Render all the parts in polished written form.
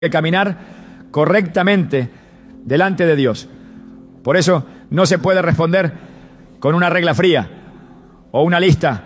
que caminar correctamente delante de Dios. Por eso no se puede responder con una regla fría o una lista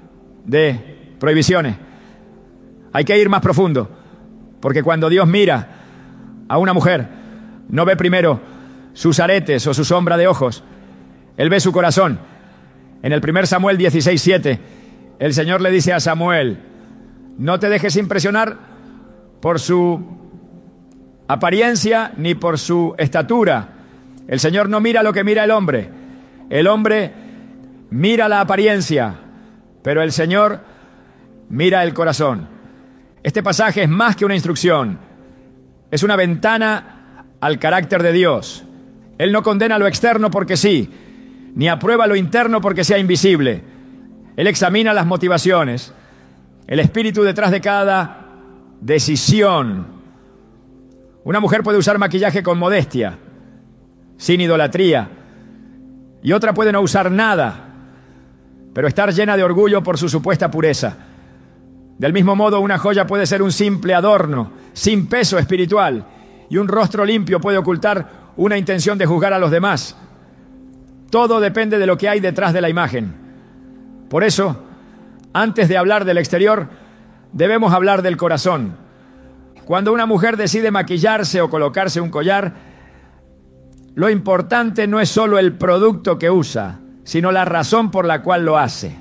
de prohibiciones. Hay que ir más profundo, porque cuando Dios mira a una mujer, no ve primero sus aretes o su sombra de ojos, Él ve su corazón. En el 1 Samuel 16:7, el Señor le dice a Samuel: no te dejes impresionar por su apariencia ni por su estatura. El Señor no mira lo que mira el hombre. El hombre mira la apariencia, pero el Señor mira el corazón. Este pasaje es más que una instrucción, es una ventana al carácter de Dios. Él no condena lo externo porque sí, ni aprueba lo interno porque sea invisible. Él examina las motivaciones, el espíritu detrás de cada decisión. Una mujer puede usar maquillaje con modestia, sin idolatría, y otra puede no usar nada, pero estar llena de orgullo por su supuesta pureza. Del mismo modo, una joya puede ser un simple adorno, sin peso espiritual, y un rostro limpio puede ocultar una intención de juzgar a los demás. Todo depende de lo que hay detrás de la imagen. Por eso, antes de hablar del exterior, debemos hablar del corazón. Cuando una mujer decide maquillarse o colocarse un collar, lo importante no es solo el producto que usa, sino la razón por la cual lo hace.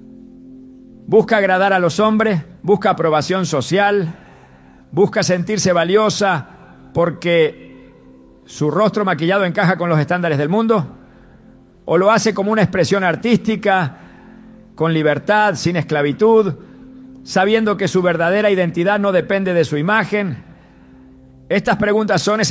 Busca agradar a los hombres, busca aprobación social, busca sentirse valiosa porque su rostro maquillado encaja con los estándares del mundo, o lo hace como una expresión artística, con libertad, sin esclavitud, sabiendo que su verdadera identidad no depende de su imagen. Estas preguntas son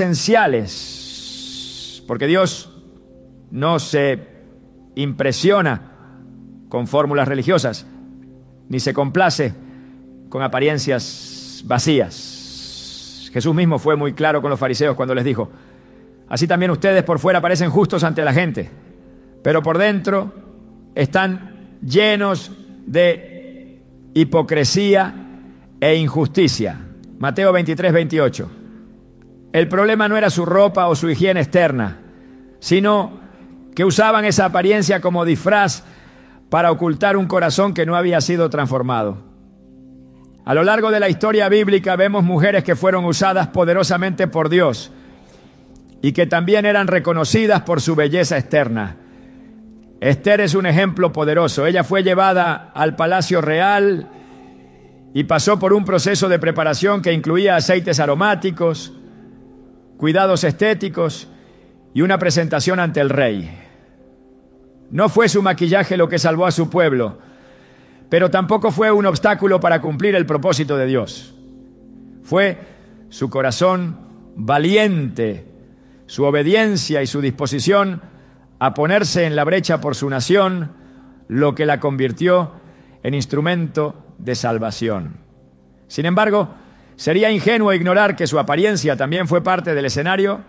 esenciales, porque Dios no se impresiona con fórmulas religiosas, ni se complace con apariencias vacías. Jesús mismo fue muy claro con los fariseos cuando les dijo: así también ustedes por fuera parecen justos ante la gente, pero por dentro están llenos de hipocresía e injusticia. Mateo 23:28. El problema no era su ropa o su higiene externa, sino que usaban esa apariencia como disfraz para ocultar un corazón que no había sido transformado. A lo largo de la historia bíblica vemos mujeres que fueron usadas poderosamente por Dios y que también eran reconocidas por su belleza externa. Esther es un ejemplo poderoso. Ella fue llevada al palacio real y pasó por un proceso de preparación que incluía aceites aromáticos, cuidados estéticos y una presentación ante el rey. No fue su maquillaje lo que salvó a su pueblo, pero tampoco fue un obstáculo para cumplir el propósito de Dios. Fue su corazón valiente, su obediencia y su disposición a ponerse en la brecha por su nación, lo que la convirtió en instrumento de salvación. Sin embargo, sería ingenuo ignorar que su apariencia también fue parte del escenario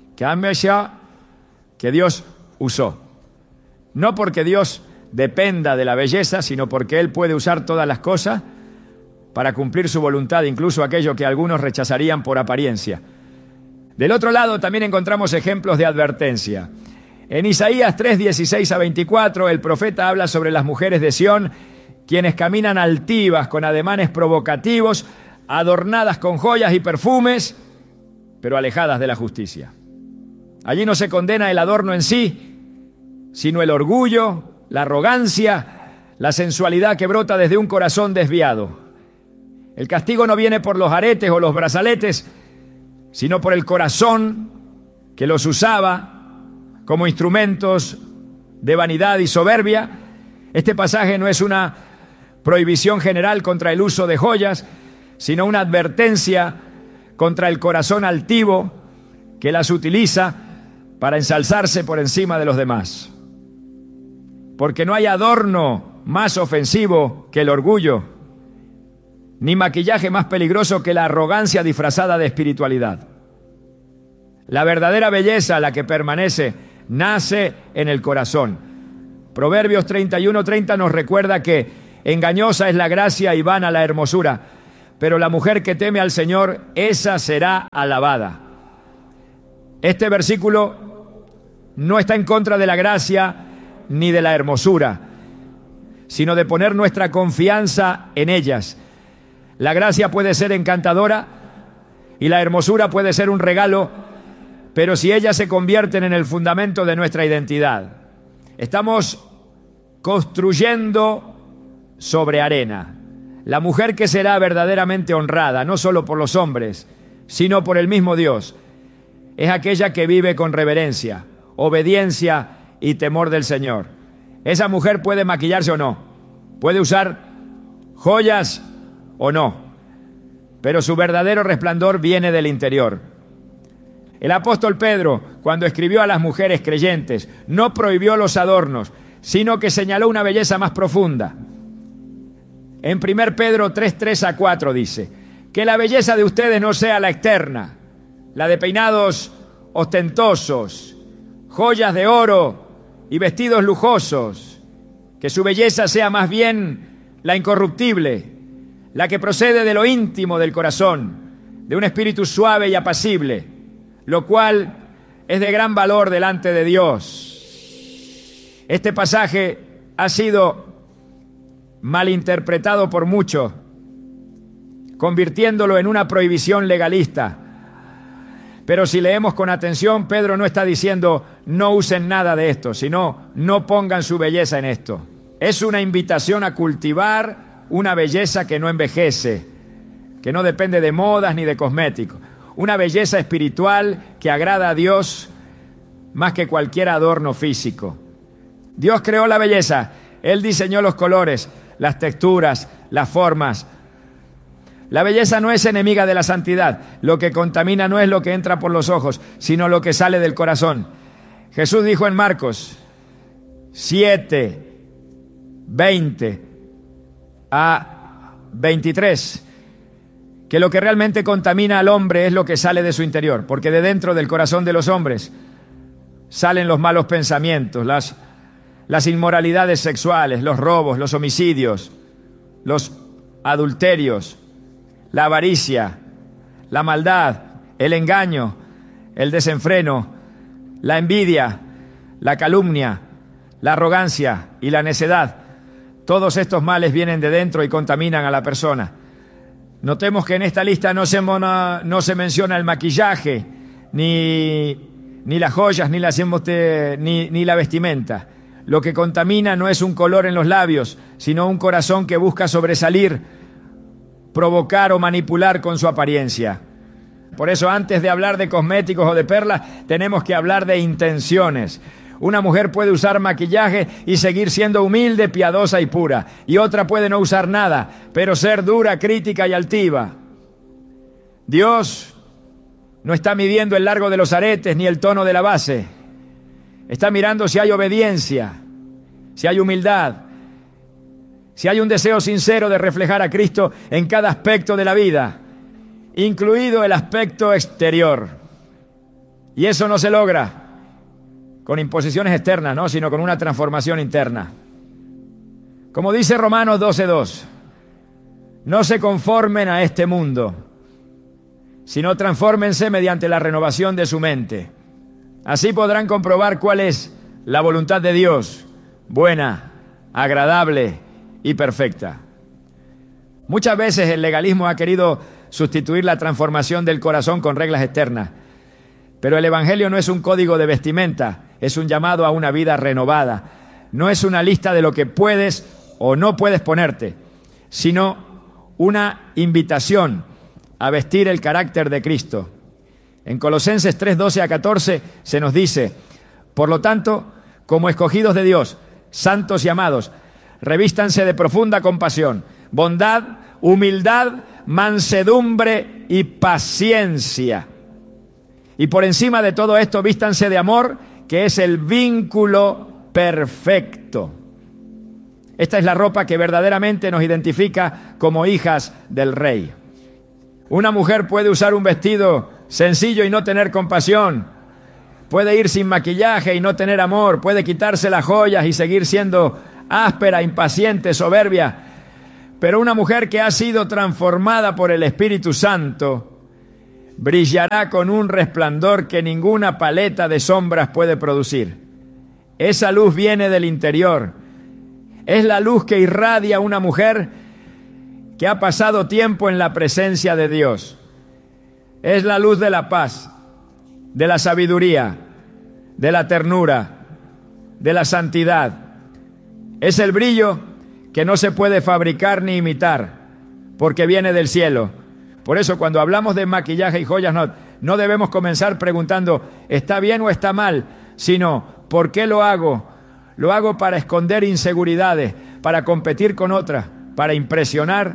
que Dios usó. No porque Dios dependa de la belleza, sino porque Él puede usar todas las cosas para cumplir su voluntad, incluso aquello que algunos rechazarían por apariencia. Del otro lado también encontramos ejemplos de advertencia. En Isaías 3:16-24, el profeta habla sobre las mujeres de Sión, quienes caminan altivas, con ademanes provocativos, adornadas con joyas y perfumes, pero alejadas de la justicia. Allí no se condena el adorno en sí, sino el orgullo, la arrogancia, la sensualidad que brota desde un corazón desviado. El castigo no viene por los aretes o los brazaletes, sino por el corazón que los usaba como instrumentos de vanidad y soberbia. Este pasaje no es una prohibición general contra el uso de joyas, sino una advertencia contra el corazón altivo que las utiliza para ensalzarse por encima de los demás. Porque no hay adorno más ofensivo que el orgullo, ni maquillaje más peligroso que la arrogancia disfrazada de espiritualidad. La verdadera belleza, la que permanece, nace en el corazón. Proverbios 31:30 nos recuerda que engañosa es la gracia y vana la hermosura, pero la mujer que teme al Señor, esa será alabada. Este versículo no está en contra de la gracia ni de la hermosura, sino de poner nuestra confianza en ellas. La gracia puede ser encantadora y la hermosura puede ser un regalo, pero si ellas se convierten en el fundamento de nuestra identidad, estamos construyendo sobre arena. La mujer que será verdaderamente honrada, no solo por los hombres, sino por el mismo Dios, es aquella que vive con reverencia, obediencia y temor del Señor. Esa mujer puede maquillarse o no, puede usar joyas o no, pero su verdadero resplandor viene del interior. El apóstol Pedro, cuando escribió a las mujeres creyentes, no prohibió los adornos, sino que señaló una belleza más profunda. En 1 Pedro 3:3-4 dice, que la belleza de ustedes no sea la externa, la de peinados ostentosos, joyas de oro y vestidos lujosos, que su belleza sea más bien la incorruptible, la que procede de lo íntimo del corazón, de un espíritu suave y apacible, lo cual es de gran valor delante de Dios. Este pasaje ha sido malinterpretado por muchos, convirtiéndolo en una prohibición legalista. Pero si leemos con atención, Pedro no está diciendo no usen nada de esto, sino no pongan su belleza en esto. Es una invitación a cultivar una belleza que no envejece, que no depende de modas ni de cosméticos. Una belleza espiritual que agrada a Dios más que cualquier adorno físico. Dios creó la belleza, Él diseñó los colores, las texturas, las formas. La belleza no es enemiga de la santidad. Lo que contamina no es lo que entra por los ojos, sino lo que sale del corazón. Jesús dijo en Marcos 7:20-23 que lo que realmente contamina al hombre es lo que sale de su interior, porque de dentro del corazón de los hombres salen los malos pensamientos, las inmoralidades sexuales, los robos, los homicidios, los adulterios, la avaricia, la maldad, el engaño, el desenfreno, la envidia, la calumnia, la arrogancia y la necedad. Todos estos males vienen de dentro y contaminan a la persona. Notemos que en esta lista no se menciona el maquillaje, ni las joyas, ni la vestimenta. Lo que contamina no es un color en los labios, sino un corazón que busca sobresalir, provocar o manipular con su apariencia. Por eso, antes de hablar de cosméticos o de perlas, tenemos que hablar de intenciones. Una mujer puede usar maquillaje y seguir siendo humilde, piadosa y pura. Y otra puede no usar nada, pero ser dura, crítica y altiva. Dios no está midiendo el largo de los aretes ni el tono de la base. Está mirando si hay obediencia, si hay humildad, si hay un deseo sincero de reflejar a Cristo en cada aspecto de la vida, incluido el aspecto exterior. Y eso no se logra con imposiciones externas, ¿no?, sino con una transformación interna. Como dice Romanos 12:2, no se conformen a este mundo, sino transfórmense mediante la renovación de su mente. Así podrán comprobar cuál es la voluntad de Dios, buena, agradable y perfecta. Muchas veces el legalismo ha querido sustituir la transformación del corazón con reglas externas. Pero el Evangelio no es un código de vestimenta, es un llamado a una vida renovada. No es una lista de lo que puedes o no puedes ponerte, sino una invitación a vestir el carácter de Cristo. En Colosenses 3:12-14 se nos dice: por lo tanto, como escogidos de Dios, santos y amados, revístanse de profunda compasión, bondad, humildad, mansedumbre y paciencia. Y por encima de todo esto, vístanse de amor, que es el vínculo perfecto. Esta es la ropa que verdaderamente nos identifica como hijas del Rey. Una mujer puede usar un vestido sencillo y no tener compasión. Puede ir sin maquillaje y no tener amor. Puede quitarse las joyas y seguir siendo áspera, impaciente, soberbia. Pero una mujer que ha sido transformada por el Espíritu Santo brillará con un resplandor que ninguna paleta de sombras puede producir. Esa luz viene del interior. Es la luz que irradia una mujer que ha pasado tiempo en la presencia de Dios. Es la luz de la paz, de la sabiduría, de la ternura, de la santidad. Es el brillo que no se puede fabricar ni imitar, porque viene del cielo. Por eso cuando hablamos de maquillaje y joyas, no debemos comenzar preguntando, ¿está bien o está mal? Sino, ¿por qué lo hago? Lo hago para esconder inseguridades, para competir con otras, para impresionar,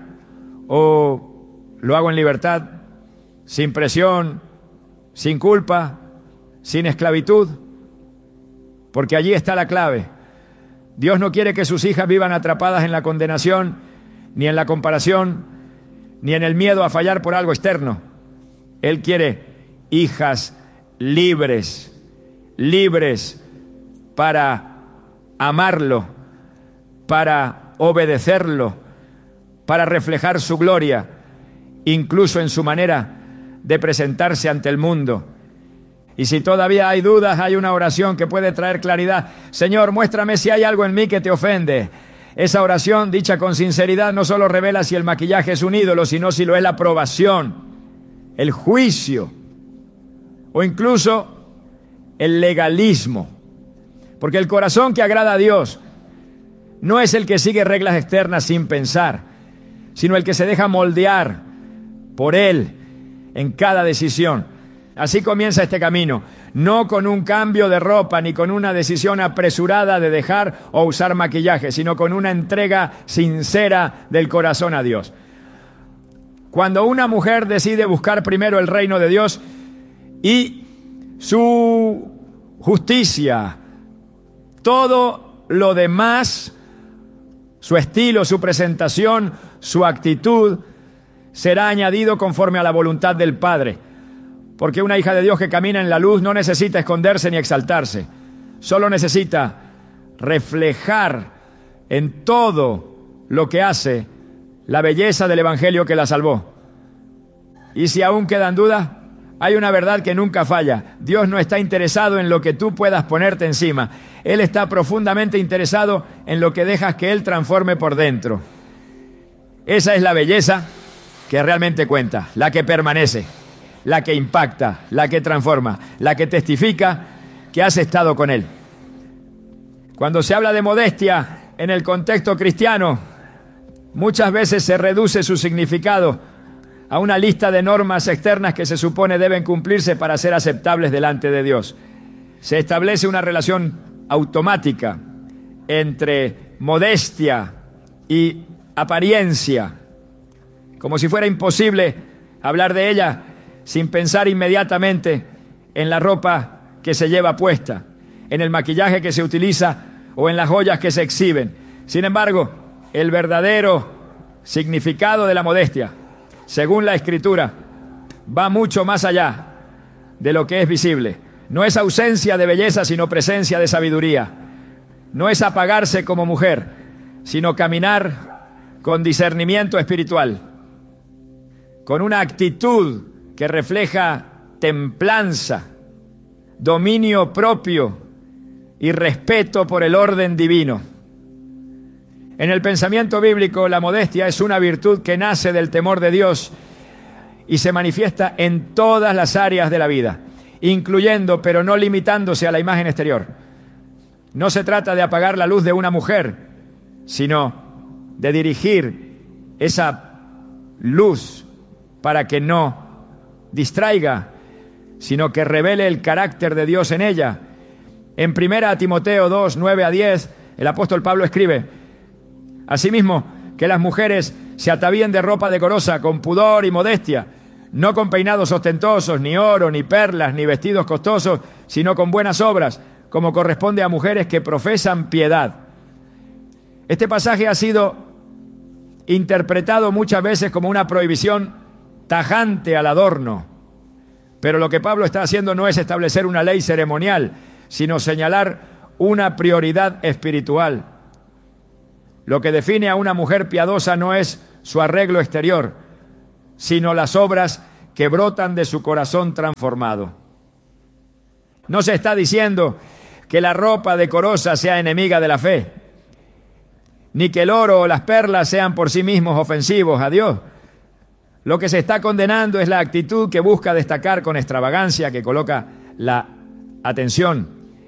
o lo hago en libertad, sin presión, sin culpa, sin esclavitud, porque allí está la clave. Dios no quiere que sus hijas vivan atrapadas en la condenación, ni en la comparación, ni en el miedo a fallar por algo externo. Él quiere hijas libres, libres para amarlo, para obedecerlo, para reflejar su gloria, incluso en su manera de presentarse ante el mundo. Y si todavía hay dudas, hay una oración que puede traer claridad. Señor, muéstrame si hay algo en mí que te ofende. Esa oración, dicha con sinceridad, no solo revela si el maquillaje es un ídolo, sino si lo es la aprobación, el juicio o incluso el legalismo. Porque el corazón que agrada a Dios no es el que sigue reglas externas sin pensar, sino el que se deja moldear por Él en cada decisión. Así comienza este camino, no con un cambio de ropa ni con una decisión apresurada de dejar o usar maquillaje, sino con una entrega sincera del corazón a Dios. Cuando una mujer decide buscar primero el reino de Dios y su justicia, todo lo demás, su estilo, su presentación, su actitud, será añadido conforme a la voluntad del Padre. Porque una hija de Dios que camina en la luz no necesita esconderse ni exaltarse. Solo necesita reflejar en todo lo que hace la belleza del Evangelio que la salvó. Y si aún quedan dudas, hay una verdad que nunca falla. Dios no está interesado en lo que tú puedas ponerte encima. Él está profundamente interesado en lo que dejas que Él transforme por dentro. Esa es la belleza que realmente cuenta, la que permanece, la que impacta, la que transforma, la que testifica que has estado con Él. Cuando se habla de modestia en el contexto cristiano, muchas veces se reduce su significado a una lista de normas externas que se supone deben cumplirse para ser aceptables delante de Dios. Se establece una relación automática entre modestia y apariencia, como si fuera imposible hablar de ella sin pensar inmediatamente en la ropa que se lleva puesta, en el maquillaje que se utiliza o en las joyas que se exhiben. Sin embargo, el verdadero significado de la modestia, según la Escritura, va mucho más allá de lo que es visible. No es ausencia de belleza, sino presencia de sabiduría. No es apagarse como mujer, sino caminar con discernimiento espiritual, con una actitud que refleja templanza, dominio propio y respeto por el orden divino. En el pensamiento bíblico, la modestia es una virtud que nace del temor de Dios y se manifiesta en todas las áreas de la vida, incluyendo, pero no limitándose a la imagen exterior. No se trata de apagar la luz de una mujer, sino de dirigir esa luz para que no distraiga, sino que revele el carácter de Dios en ella. En 1 Timoteo 2, 9 a 10, el apóstol Pablo escribe: asimismo, que las mujeres se atavíen de ropa decorosa, con pudor y modestia, no con peinados ostentosos, ni oro, ni perlas, ni vestidos costosos, sino con buenas obras, como corresponde a mujeres que profesan piedad. Este pasaje ha sido interpretado muchas veces como una prohibición tajante al adorno, pero lo que Pablo está haciendo no es establecer una ley ceremonial, sino señalar una prioridad espiritual. Lo que define a una mujer piadosa no es su arreglo exterior, sino las obras que brotan de su corazón transformado. No se está diciendo que la ropa decorosa sea enemiga de la fe, ni que el oro o las perlas sean por sí mismos ofensivos a Dios. Lo que se está condenando es la actitud que busca destacar con extravagancia, que coloca la atención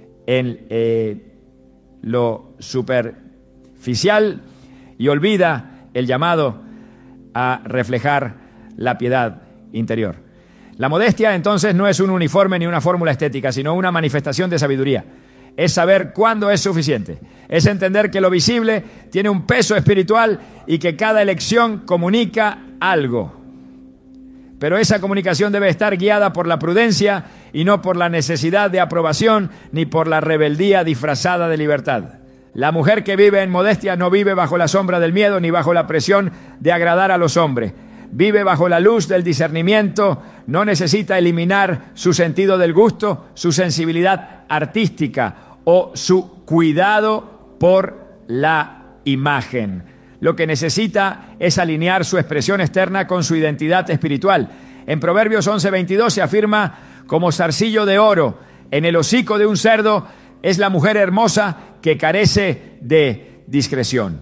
en lo superficial y olvida el llamado a reflejar la piedad interior. La modestia entonces no es un uniforme ni una fórmula estética, sino una manifestación de sabiduría. Es saber cuándo es suficiente. Es entender que lo visible tiene un peso espiritual y que cada elección comunica algo. Pero esa comunicación debe estar guiada por la prudencia y no por la necesidad de aprobación ni por la rebeldía disfrazada de libertad. La mujer que vive en modestia no vive bajo la sombra del miedo ni bajo la presión de agradar a los hombres. Vive bajo la luz del discernimiento, no necesita eliminar su sentido del gusto, su sensibilidad artística o su cuidado por la imagen. Lo que necesita es alinear su expresión externa con su identidad espiritual. En Proverbios 11:22 se afirma: como zarcillo de oro en el hocico de un cerdo es la mujer hermosa que carece de discreción.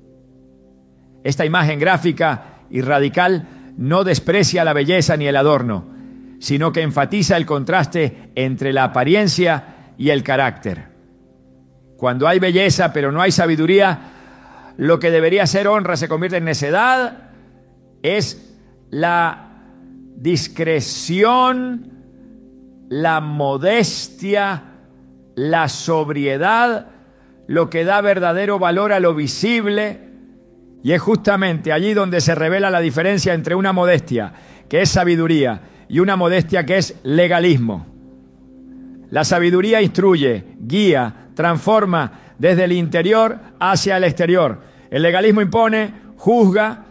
Esta imagen gráfica y radical no desprecia la belleza ni el adorno, sino que enfatiza el contraste entre la apariencia y el carácter. Cuando hay belleza pero no hay sabiduría, lo que debería ser honra se convierte en necedad. Es la discreción, la modestia, la sobriedad, lo que da verdadero valor a lo visible. Y es justamente allí donde se revela la diferencia entre una modestia que es sabiduría y una modestia que es legalismo. La sabiduría instruye, guía, transforma desde el interior hacia el exterior. El legalismo impone, juzga,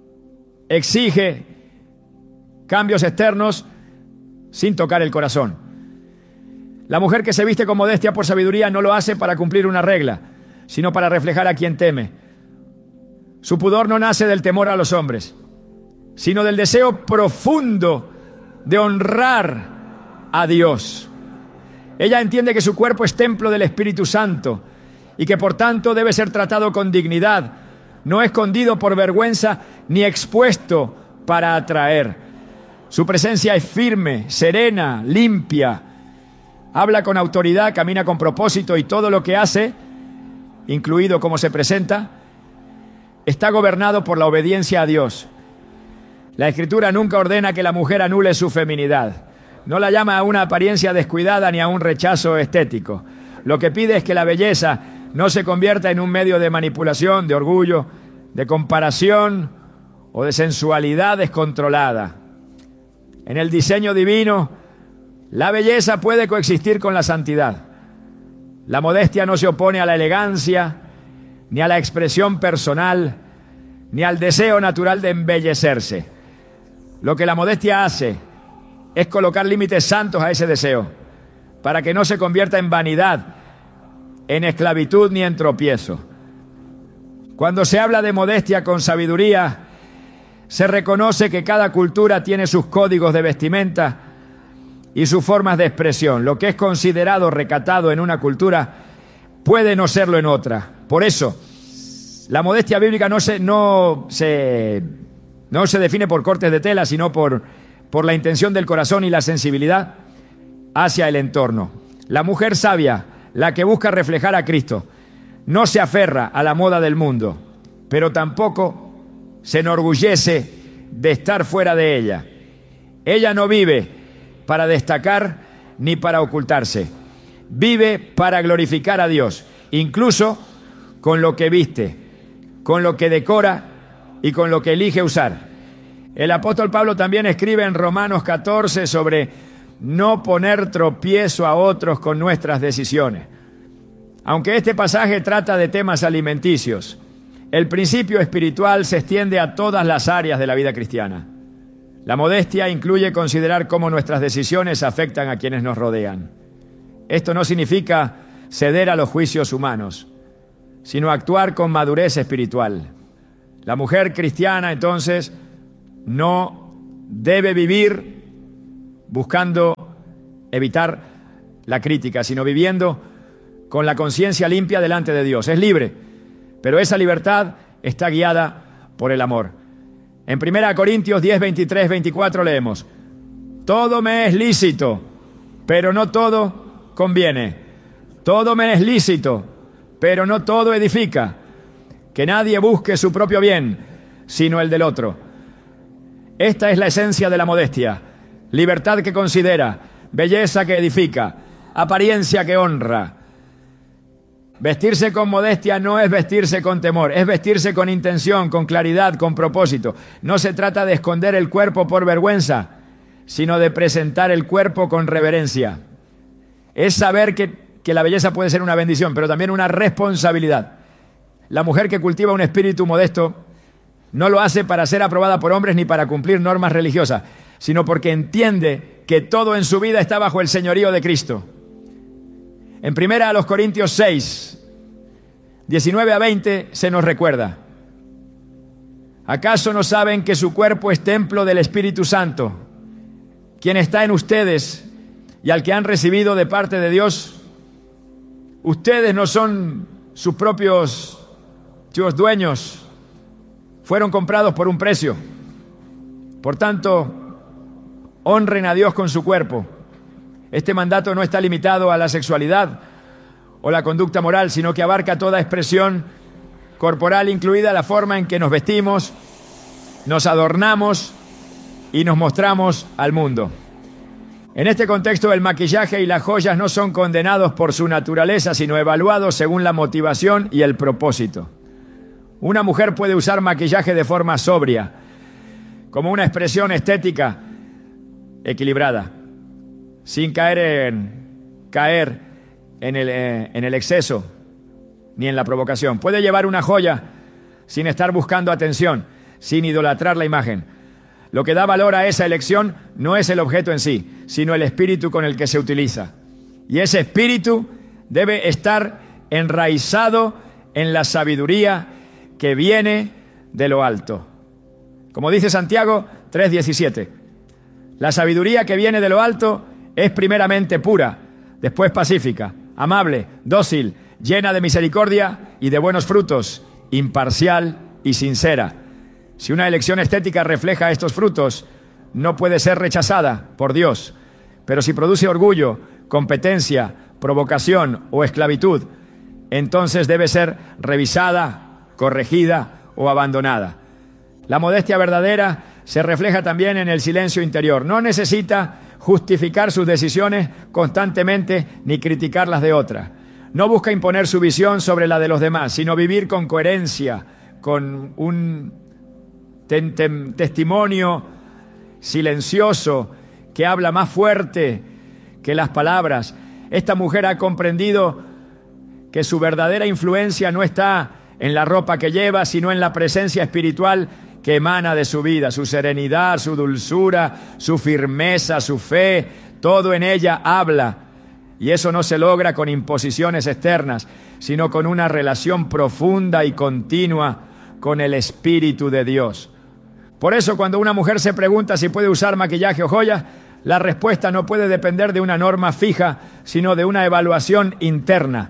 exige cambios externos sin tocar el corazón. La mujer que se viste con modestia por sabiduría no lo hace para cumplir una regla, sino para reflejar a quien teme. Su pudor no nace del temor a los hombres, sino del deseo profundo de honrar a Dios. Ella entiende que su cuerpo es templo del Espíritu Santo y que por tanto debe ser tratado con dignidad, no escondido por vergüenza ni expuesto para atraer. Su presencia es firme, serena, limpia, habla con autoridad, camina con propósito y todo lo que hace, incluido cómo se presenta, está gobernado por la obediencia a Dios. La Escritura nunca ordena que la mujer anule su feminidad. No la llama a una apariencia descuidada ni a un rechazo estético. Lo que pide es que la belleza no se convierta en un medio de manipulación, de orgullo, de comparación o de sensualidad descontrolada. En el diseño divino, la belleza puede coexistir con la santidad. La modestia no se opone a la elegancia, ni a la expresión personal, ni al deseo natural de embellecerse. Lo que la modestia hace es colocar límites santos a ese deseo, para que no se convierta en vanidad, en esclavitud ni en tropiezo. Cuando se habla de modestia con sabiduría, se reconoce que cada cultura tiene sus códigos de vestimenta y sus formas de expresión. Lo que es considerado recatado en una cultura puede no serlo en otra. Por eso, la modestia bíblica no se define por cortes de tela, sino por la intención del corazón y la sensibilidad hacia el entorno. La mujer sabia, la que busca reflejar a Cristo, no se aferra a la moda del mundo, pero tampoco se enorgullece de estar fuera de ella. Ella no vive para destacar ni para ocultarse. Vive para glorificar a Dios, incluso con lo que viste, con lo que decora y con lo que elige usar. El apóstol Pablo también escribe en Romanos 14 sobre no poner tropiezo a otros con nuestras decisiones. Aunque este pasaje trata de temas alimenticios, el principio espiritual se extiende a todas las áreas de la vida cristiana. La modestia incluye considerar cómo nuestras decisiones afectan a quienes nos rodean. Esto no significa ceder a los juicios humanos, sino actuar con madurez espiritual. La mujer cristiana, entonces, no debe vivir buscando evitar la crítica, sino viviendo con la conciencia limpia delante de Dios. Es libre, pero esa libertad está guiada por el amor. En 1 Corintios 10, 23, 24 leemos: todo me es lícito, pero no todo conviene. Todo me es lícito, pero no todo edifica. Que nadie busque su propio bien, sino el del otro. Esta es la esencia de la modestia: libertad que considera, belleza que edifica, apariencia que honra. Vestirse con modestia no es vestirse con temor, es vestirse con intención, con claridad, con propósito. No se trata de esconder el cuerpo por vergüenza, sino de presentar el cuerpo con reverencia. Es saber que la belleza puede ser una bendición, pero también una responsabilidad. La mujer que cultiva un espíritu modesto no lo hace para ser aprobada por hombres ni para cumplir normas religiosas, sino porque entiende que todo en su vida está bajo el señorío de Cristo. En 1 Corintios 6, 19 a 20 se nos recuerda: ¿acaso no saben que su cuerpo es templo del Espíritu Santo, quien está en ustedes y al que han recibido de parte de Dios? Ustedes no son sus propios dueños, fueron comprados por un precio. Por tanto, honren a Dios con su cuerpo. Este mandato no está limitado a la sexualidad o la conducta moral, sino que abarca toda expresión corporal, incluida la forma en que nos vestimos, nos adornamos y nos mostramos al mundo. En este contexto, el maquillaje y las joyas no son condenados por su naturaleza, sino evaluados según la motivación y el propósito. Una mujer puede usar maquillaje de forma sobria, como una expresión estética equilibrada, sin caer en el exceso ni en la provocación. Puede llevar una joya sin estar buscando atención, sin idolatrar la imagen. Lo que da valor a esa elección no es el objeto en sí, sino el espíritu con el que se utiliza. Y ese espíritu debe estar enraizado en la sabiduría que viene de lo alto. Como dice Santiago 3:17, la sabiduría que viene de lo alto es primeramente pura, después pacífica, amable, dócil, llena de misericordia y de buenos frutos, imparcial y sincera. Si una elección estética refleja estos frutos, no puede ser rechazada por Dios. Pero si produce orgullo, competencia, provocación o esclavitud, entonces debe ser revisada, corregida o abandonada. La modestia verdadera se refleja también en el silencio interior. No necesita justificar sus decisiones constantemente ni criticar las de otras. No busca imponer su visión sobre la de los demás, sino vivir con coherencia, con un testimonio silencioso que habla más fuerte que las palabras. Esta mujer ha comprendido que su verdadera influencia no está en la ropa que lleva, sino en la presencia espiritual que emana de su vida, su serenidad, su dulzura, su firmeza, su fe, todo en ella habla. Y eso no se logra con imposiciones externas, sino con una relación profunda y continua con el Espíritu de Dios. Por eso, cuando una mujer se pregunta si puede usar maquillaje o joyas, la respuesta no puede depender de una norma fija, sino de una evaluación interna.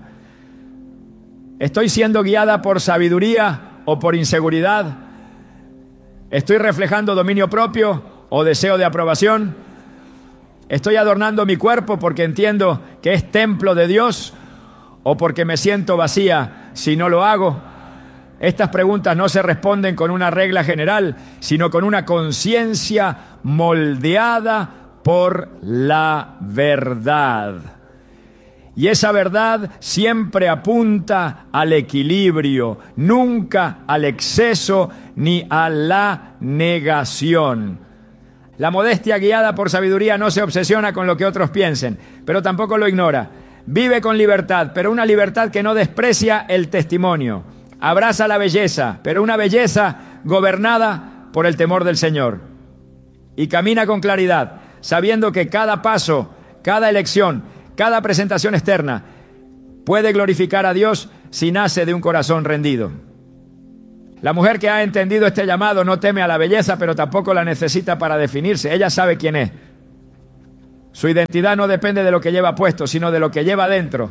¿Estoy siendo guiada por sabiduría o por inseguridad? ¿Estoy reflejando dominio propio o deseo de aprobación? ¿Estoy adornando mi cuerpo porque entiendo que es templo de Dios o porque me siento vacía si no lo hago? Estas preguntas no se responden con una regla general, sino con una conciencia moldeada por la verdad. Y esa verdad siempre apunta al equilibrio, nunca al exceso ni a la negación. La modestia guiada por sabiduría no se obsesiona con lo que otros piensen, pero tampoco lo ignora. Vive con libertad, pero una libertad que no desprecia el testimonio. Abraza la belleza, pero una belleza gobernada por el temor del Señor. Y camina con claridad, sabiendo que cada paso, cada elección, cada presentación externa puede glorificar a Dios, si nace de un corazón rendido. La mujer que ha entendido este llamado no teme a la belleza, pero tampoco la necesita para definirse. Ella sabe quién es. Su identidad no depende de lo que lleva puesto, sino de lo que lleva dentro.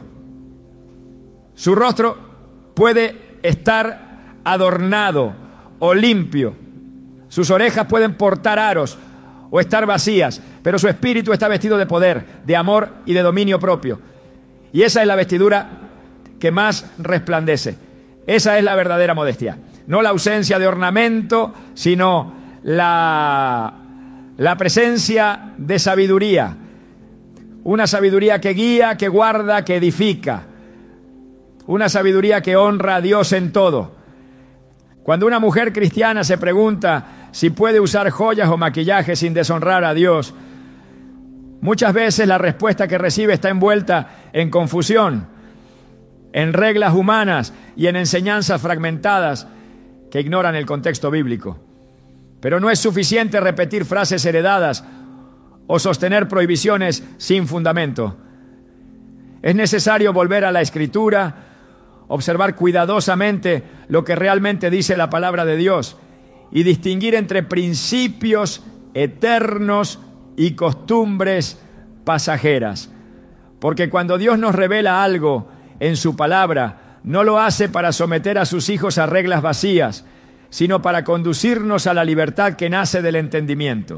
Su rostro puede estar adornado o limpio. Sus orejas pueden portar aros o estar vacías, pero su espíritu está vestido de poder, de amor y de dominio propio. Y esa es la vestidura que más resplandece. Esa es la verdadera modestia. No la ausencia de ornamento, sino la presencia de sabiduría. Una sabiduría que guía, que guarda, que edifica. Una sabiduría que honra a Dios en todo. Cuando una mujer cristiana se pregunta si puede usar joyas o maquillaje sin deshonrar a Dios, muchas veces la respuesta que recibe está envuelta en confusión, en reglas humanas y en enseñanzas fragmentadas que ignoran el contexto bíblico. Pero no es suficiente repetir frases heredadas o sostener prohibiciones sin fundamento. Es necesario volver a la Escritura, observar cuidadosamente lo que realmente dice la palabra de Dios y distinguir entre principios eternos y costumbres pasajeras. Porque cuando Dios nos revela algo en su palabra, no lo hace para someter a sus hijos a reglas vacías, sino para conducirnos a la libertad que nace del entendimiento.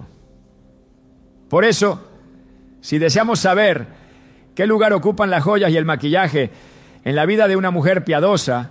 Por eso, si deseamos saber qué lugar ocupan las joyas y el maquillaje en la vida de una mujer piadosa,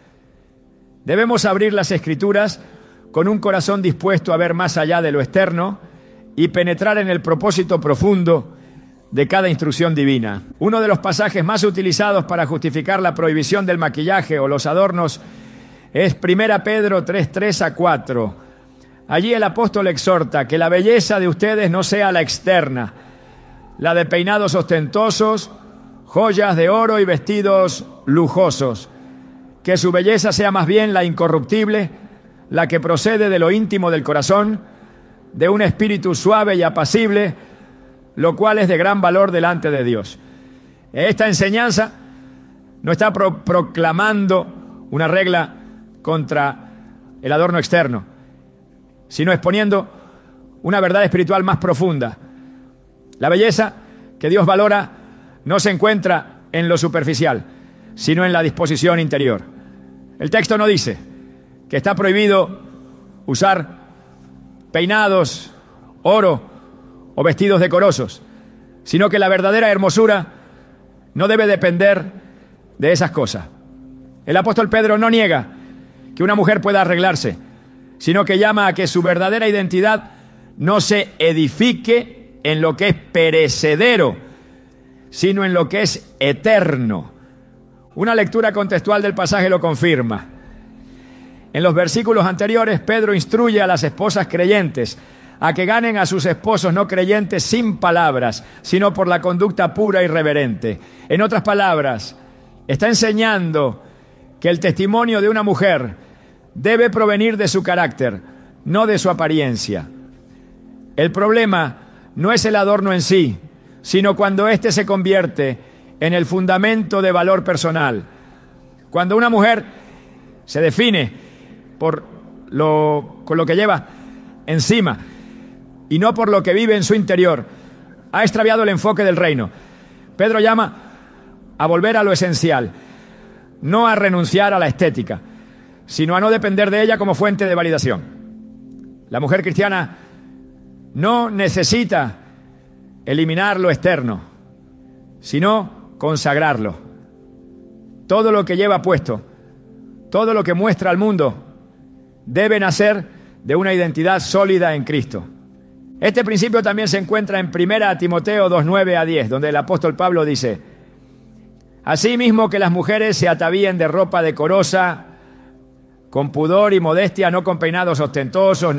debemos abrir las Escrituras con un corazón dispuesto a ver más allá de lo externo y penetrar en el propósito profundo de cada instrucción divina. Uno de los pasajes más utilizados para justificar la prohibición del maquillaje o los adornos es 1 Pedro 3:3-4. Allí el apóstol exhorta que la belleza de ustedes no sea la externa, la de peinados ostentosos, joyas de oro y vestidos lujosos, que su belleza sea más bien la incorruptible, la que procede de lo íntimo del corazón, de un espíritu suave y apacible, lo cual es de gran valor delante de Dios. Esta enseñanza no está proclamando una regla contra el adorno externo, sino exponiendo una verdad espiritual más profunda. La belleza que Dios valora no se encuentra en lo superficial, sino en la disposición interior. El texto no dice que está prohibido usar peinados, oro o vestidos decorosos, sino que la verdadera hermosura no debe depender de esas cosas. El apóstol Pedro no niega que una mujer pueda arreglarse, sino que llama a que su verdadera identidad no se edifique en lo que es perecedero, sino en lo que es eterno. Una lectura contextual del pasaje lo confirma. En los versículos anteriores, Pedro instruye a las esposas creyentes a que ganen a sus esposos no creyentes sin palabras, sino por la conducta pura y reverente. En otras palabras, está enseñando que el testimonio de una mujer debe provenir de su carácter, no de su apariencia. El problema no es el adorno en sí, sino cuando éste se convierte en el fundamento de valor personal. Cuando una mujer se define con lo que lleva encima y no por lo que vive en su interior, ha extraviado el enfoque del reino. Pedro llama a volver a lo esencial, no a renunciar a la estética, sino a no depender de ella como fuente de validación. La mujer cristiana no necesita eliminar lo externo, sino consagrarlo. Todo lo que lleva puesto, todo lo que muestra al mundo, debe nacer de una identidad sólida en Cristo. Este principio también se encuentra en 1 Timoteo 2:9-10, donde el apóstol Pablo dice: asimismo que las mujeres se atavíen de ropa decorosa, con pudor y modestia, no con peinados ostentosos,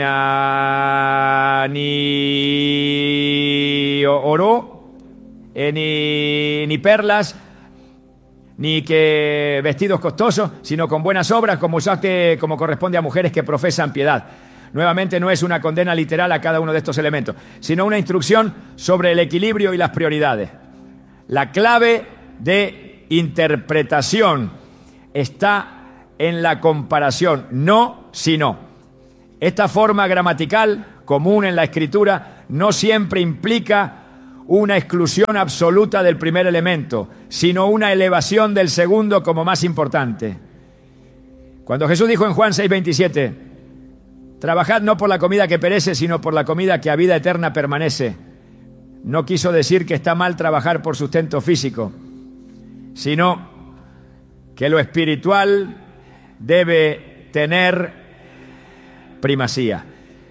ni oro, ni perlas, ni que vestidos costosos, sino con buenas obras, como corresponde a mujeres que profesan piedad. Nuevamente, no es una condena literal a cada uno de estos elementos, sino una instrucción sobre el equilibrio y las prioridades. La clave de interpretación está en la comparación, no, sino. Esta forma gramatical común en la Escritura no siempre implica una exclusión absoluta del primer elemento, sino una elevación del segundo como más importante. Cuando Jesús dijo en Juan 6:27, trabajad no por la comida que perece, sino por la comida que a vida eterna permanece, no quiso decir que está mal trabajar por sustento físico, sino que lo espiritual debe tener primacía.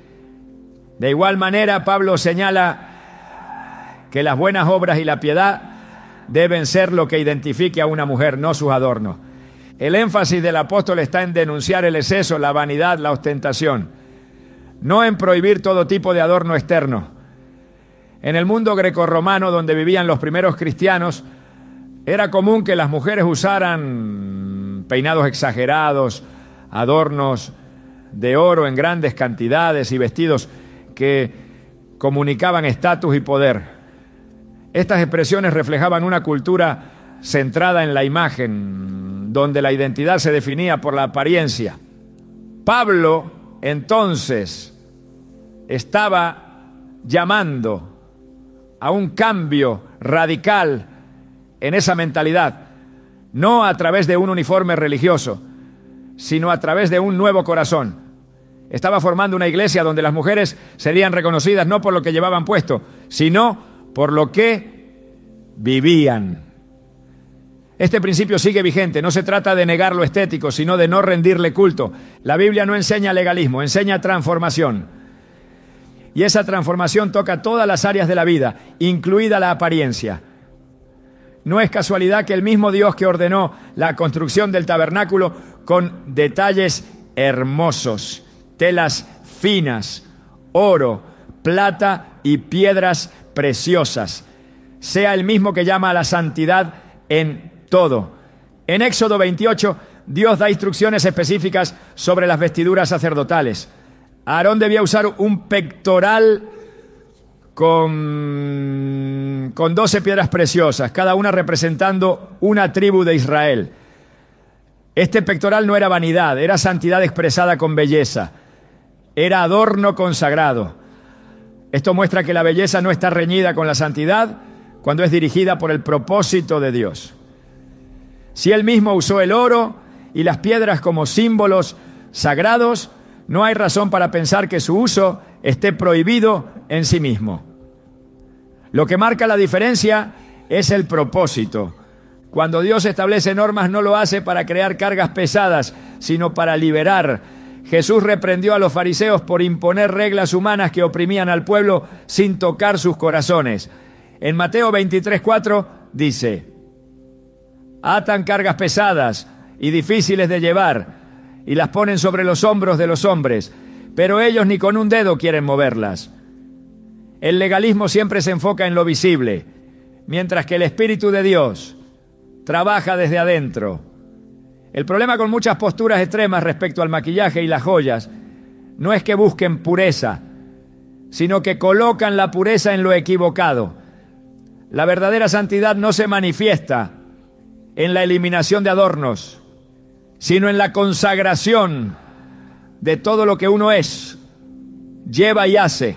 De igual manera, Pablo señala que las buenas obras y la piedad deben ser lo que identifique a una mujer, no sus adornos. El énfasis del apóstol está en denunciar el exceso, la vanidad, la ostentación, no en prohibir todo tipo de adorno externo. En el mundo grecorromano, donde vivían los primeros cristianos, era común que las mujeres usaran peinados exagerados, adornos de oro en grandes cantidades y vestidos que comunicaban estatus y poder. Estas expresiones reflejaban una cultura centrada en la imagen, donde la identidad se definía por la apariencia. Pablo, entonces, estaba llamando a un cambio radical en esa mentalidad, no a través de un uniforme religioso, sino a través de un nuevo corazón. Estaba formando una iglesia donde las mujeres serían reconocidas no por lo que llevaban puesto, sino por lo que vivían. Este principio sigue vigente. No se trata de negar lo estético, sino de no rendirle culto. La Biblia no enseña legalismo, enseña transformación. Y esa transformación toca todas las áreas de la vida, incluida la apariencia. No es casualidad que el mismo Dios que ordenó la construcción del tabernáculo con detalles hermosos, telas finas, oro, plata y piedras preciosas, sea el mismo que llama a la santidad en todo. En Éxodo 28, Dios da instrucciones específicas sobre las vestiduras sacerdotales. Aarón debía usar un pectoral con 12 piedras preciosas, cada una representando una tribu de Israel. Este pectoral no era vanidad, era santidad expresada con belleza. Era adorno consagrado. Esto muestra que la belleza no está reñida con la santidad cuando es dirigida por el propósito de Dios. Si él mismo usó el oro y las piedras como símbolos sagrados, no hay razón para pensar que su uso esté prohibido en sí mismo. Lo que marca la diferencia es el propósito. Cuando Dios establece normas, no lo hace para crear cargas pesadas, sino para liberar. Jesús reprendió a los fariseos por imponer reglas humanas que oprimían al pueblo sin tocar sus corazones. En Mateo 23:4 dice: atan cargas pesadas y difíciles de llevar y las ponen sobre los hombros de los hombres, pero ellos ni con un dedo quieren moverlas. El legalismo siempre se enfoca en lo visible, mientras que el Espíritu de Dios trabaja desde adentro. El problema con muchas posturas extremas respecto al maquillaje y las joyas no es que busquen pureza, sino que colocan la pureza en lo equivocado. La verdadera santidad no se manifiesta en la eliminación de adornos, sino en la consagración de todo lo que uno es, lleva y hace.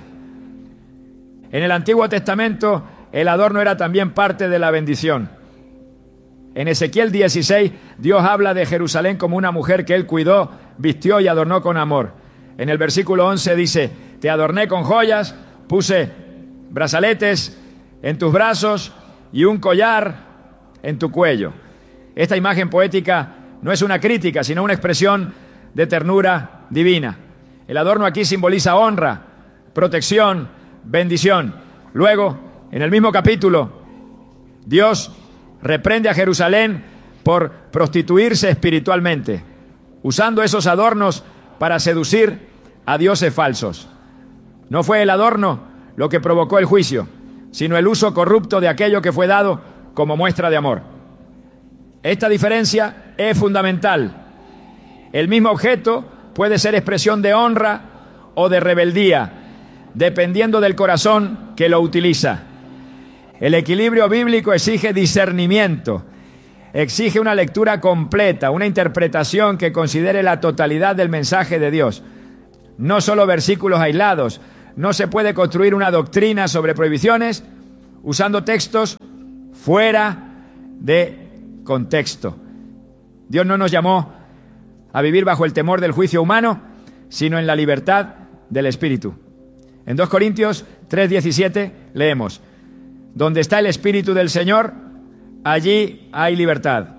En el Antiguo Testamento, el adorno era también parte de la bendición. En Ezequiel 16, Dios habla de Jerusalén como una mujer que él cuidó, vistió y adornó con amor. En el versículo 11 dice: te adorné con joyas, puse brazaletes en tus brazos y un collar en tu cuello. Esta imagen poética no es una crítica, sino una expresión de ternura divina. El adorno aquí simboliza honra, protección, bendición. Luego, en el mismo capítulo, Dios reprende a Jerusalén por prostituirse espiritualmente, usando esos adornos para seducir a dioses falsos. No fue el adorno lo que provocó el juicio, sino el uso corrupto de aquello que fue dado como muestra de amor. Esta diferencia es fundamental. El mismo objeto puede ser expresión de honra o de rebeldía, dependiendo del corazón que lo utiliza. El equilibrio bíblico exige discernimiento. exige una lectura completa, una interpretación que considere la totalidad del mensaje de Dios, no solo versículos aislados. No se puede construir una doctrina sobre prohibiciones usando textos fuera de contexto. Dios no nos llamó a vivir bajo el temor del juicio humano, sino en la libertad del Espíritu. En 2 Corintios 3:17 leemos: donde está el Espíritu del Señor, allí hay libertad.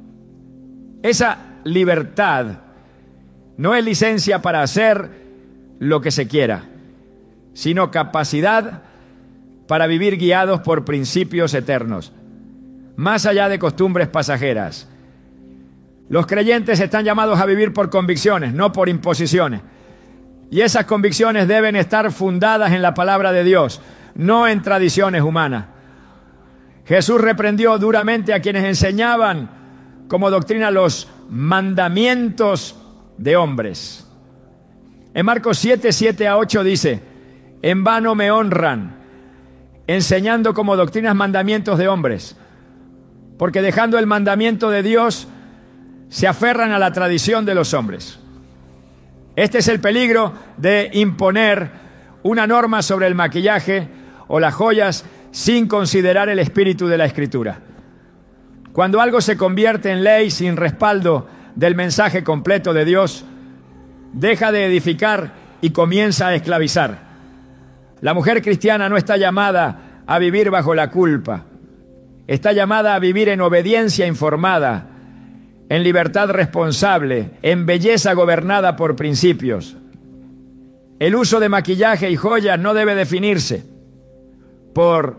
Esa libertad no es licencia para hacer lo que se quiera, sino capacidad para vivir guiados por principios eternos, más allá de costumbres pasajeras. Los creyentes están llamados a vivir por convicciones, no por imposiciones. Y esas convicciones deben estar fundadas en la palabra de Dios, no en tradiciones humanas. Jesús reprendió duramente a quienes enseñaban como doctrina los mandamientos de hombres. En Marcos 7:7-8 dice: en vano me honran, enseñando como doctrinas mandamientos de hombres, porque dejando el mandamiento de Dios, se aferran a la tradición de los hombres. Este es el peligro de imponer una norma sobre el maquillaje o las joyas sin considerar el espíritu de la Escritura. Cuando algo se convierte en ley sin respaldo del mensaje completo de Dios, deja de edificar y comienza a esclavizar. La mujer cristiana no está llamada a vivir bajo la culpa. Está llamada a vivir en obediencia informada, en libertad responsable, en belleza gobernada por principios. El uso de maquillaje y joyas no debe definirse por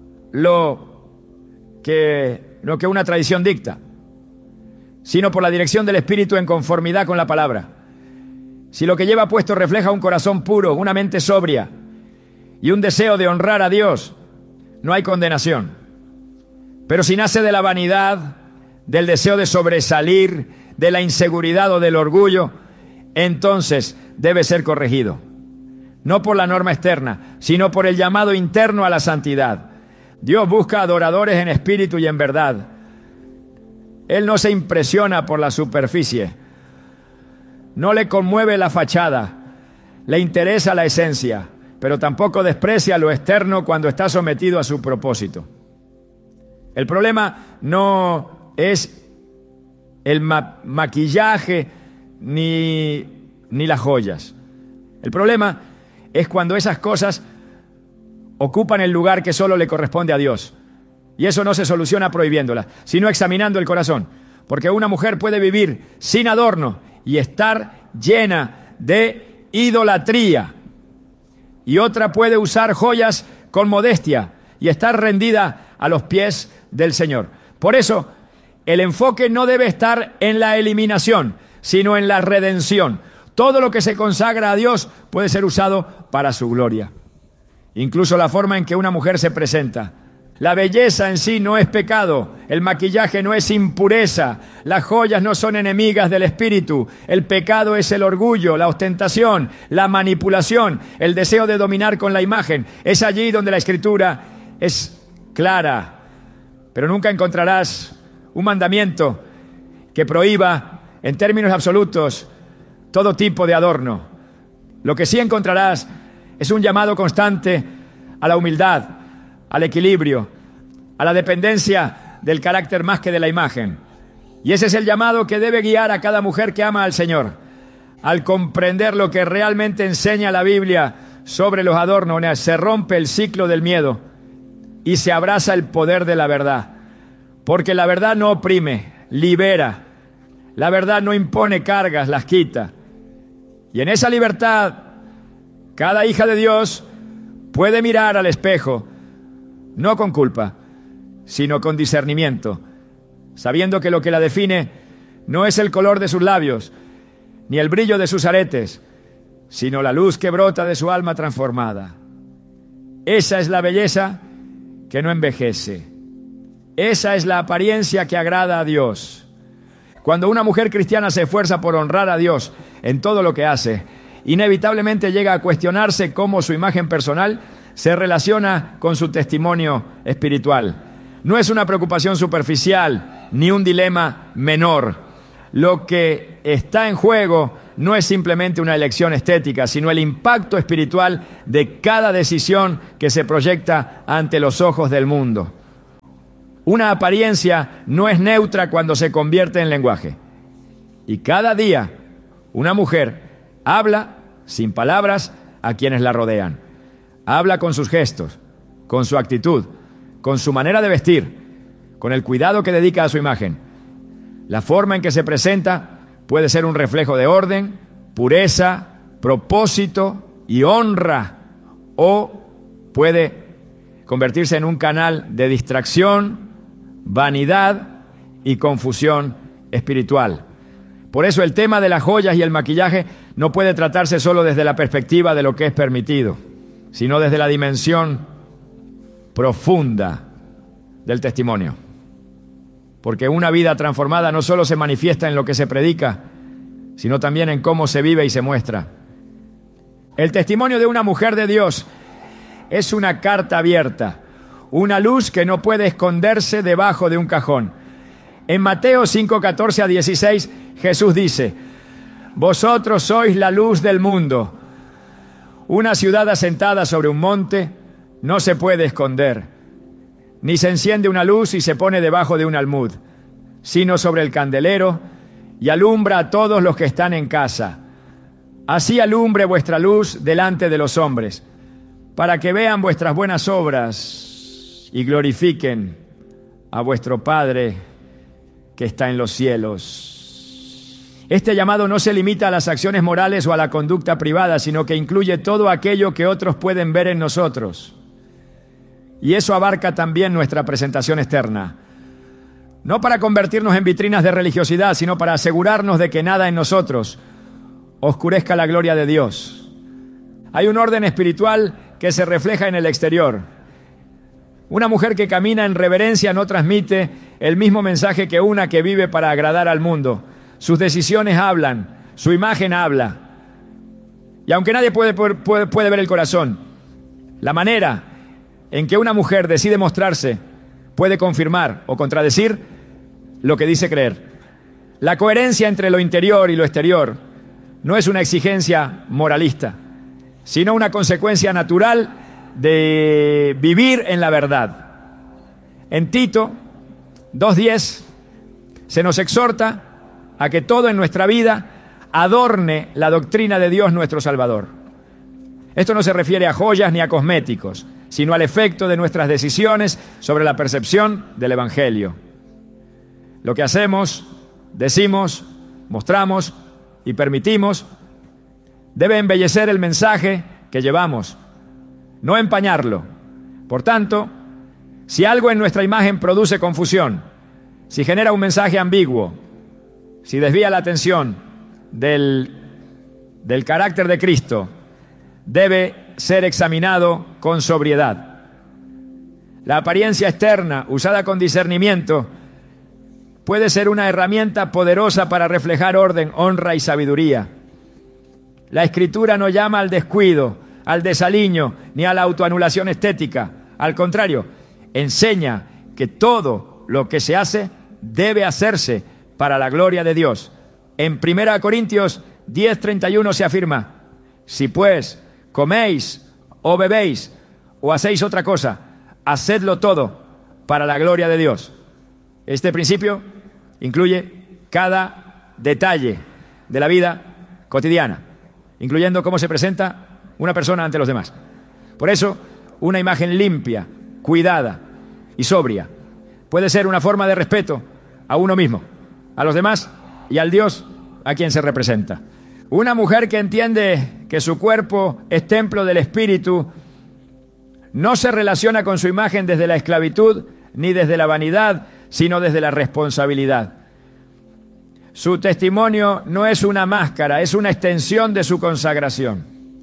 lo que una tradición dicta, sino por la dirección del Espíritu en conformidad con la palabra. Si lo que lleva puesto refleja un corazón puro, una mente sobria y un deseo de honrar a Dios, no hay condenación. Pero si nace de la vanidad, del deseo de sobresalir, de la inseguridad o del orgullo, entonces debe ser corregido. No por la norma externa, sino por el llamado interno a la santidad. Dios busca adoradores en espíritu y en verdad. Él no se impresiona por la superficie. No le conmueve la fachada. Le interesa la esencia, pero tampoco desprecia lo externo cuando está sometido a su propósito. El problema no es el maquillaje ni las joyas. El problema es cuando esas cosas ocupan el lugar que solo le corresponde a Dios. Y eso no se soluciona prohibiéndolas, sino examinando el corazón. Porque una mujer puede vivir sin adorno y estar llena de idolatría. Y otra puede usar joyas con modestia y estar rendida a los pies del Señor. Por eso, el enfoque no debe estar en la eliminación, sino en la redención. Todo lo que se consagra a Dios puede ser usado para su gloria. Incluso la forma en que una mujer se presenta. La belleza en sí no es pecado, el maquillaje no es impureza, las joyas no son enemigas del espíritu, el pecado es el orgullo, la ostentación, la manipulación, el deseo de dominar con la imagen. Es allí donde la Escritura es clara, pero nunca encontrarás un mandamiento que prohíba en términos absolutos todo tipo de adorno. Lo que sí encontrarás es un llamado constante a la humildad, al equilibrio, a la dependencia del carácter más que de la imagen. Y ese es el llamado que debe guiar a cada mujer que ama al Señor. Al comprender lo que realmente enseña la Biblia sobre los adornos, se rompe el ciclo del miedo y se abraza el poder de la verdad. Porque la verdad no oprime, libera. La verdad no impone cargas, las quita. Y en esa libertad, cada hija de Dios puede mirar al espejo, no con culpa, sino con discernimiento, sabiendo que lo que la define no es el color de sus labios, ni el brillo de sus aretes, sino la luz que brota de su alma transformada. Esa es la belleza que no envejece. Esa es la apariencia que agrada a Dios. Cuando una mujer cristiana se esfuerza por honrar a Dios en todo lo que hace, inevitablemente llega a cuestionarse cómo su imagen personal se relaciona con su testimonio espiritual. no es una preocupación superficial ni un dilema menor. Lo que está en juego no es simplemente una elección estética, sino el impacto espiritual de cada decisión que se proyecta ante los ojos del mundo. Una apariencia no es neutra cuando se convierte en lenguaje. Y cada día una mujer habla sin palabras a quienes la rodean. Habla con sus gestos, con su actitud, con su manera de vestir, con el cuidado que dedica a su imagen. La forma en que se presenta puede ser un reflejo de orden, pureza, propósito y honra, o puede convertirse en un canal de distracción, vanidad y confusión espiritual. Por eso el tema de las joyas y el maquillaje no puede tratarse solo desde la perspectiva de lo que es permitido, sino desde la dimensión profunda del testimonio. Porque una vida transformada no solo se manifiesta en lo que se predica, sino también en cómo se vive y se muestra. El testimonio de una mujer de Dios es una carta abierta, una luz que no puede esconderse debajo de un cajón. En Mateo 5:14 a 16, Jesús dice: vosotros sois la luz del mundo. Una ciudad asentada sobre un monte no se puede esconder, ni se enciende una luz y se pone debajo de un almud, sino sobre el candelero, y alumbra a todos los que están en casa. Así alumbre vuestra luz delante de los hombres, para que vean vuestras buenas obras y glorifiquen a vuestro Padre que está en los cielos. Este llamado no se limita a las acciones morales o a la conducta privada, sino que incluye todo aquello que otros pueden ver en nosotros. Y eso abarca también nuestra presentación externa. No para convertirnos en vitrinas de religiosidad, sino para asegurarnos de que nada en nosotros oscurezca la gloria de Dios. Hay un orden espiritual que se refleja en el exterior. Una mujer que camina en reverencia no transmite el mismo mensaje que una que vive para agradar al mundo. Sus decisiones hablan, su imagen habla. Y aunque nadie puede ver el corazón, la manera en que una mujer decide mostrarse puede confirmar o contradecir lo que dice creer. La coherencia entre lo interior y lo exterior no es una exigencia moralista, sino una consecuencia natural de vivir en la verdad. En Tito 2:10 se nos exhorta a que todo en nuestra vida adorne la doctrina de Dios nuestro Salvador. Esto no se refiere a joyas ni a cosméticos, sino al efecto de nuestras decisiones sobre la percepción del Evangelio. Lo que hacemos, decimos, mostramos y permitimos debe embellecer el mensaje que llevamos, no empañarlo. Por tanto, si algo en nuestra imagen produce confusión, si genera un mensaje ambiguo, si desvía la atención del carácter de Cristo, debe ser examinado con sobriedad. La apariencia externa, usada con discernimiento, puede ser una herramienta poderosa para reflejar orden, honra y sabiduría. La Escritura no llama al descuido, al desaliño, ni a la autoanulación estética. Al contrario, enseña que todo lo que se hace debe hacerse para la gloria de Dios. En 1 Corintios 10:31 se afirma: si pues coméis o bebéis o hacéis otra cosa, hacedlo todo para la gloria de Dios. Este principio incluye cada detalle de la vida cotidiana, incluyendo cómo se presenta una persona ante los demás. Por eso, una imagen limpia, cuidada y sobria puede ser una forma de respeto a uno mismo, a los demás y al Dios a quien se representa. Una mujer que entiende que su cuerpo es templo del Espíritu no se relaciona con su imagen desde la esclavitud ni desde la vanidad, sino desde la responsabilidad. Su testimonio no es una máscara, es una extensión de su consagración.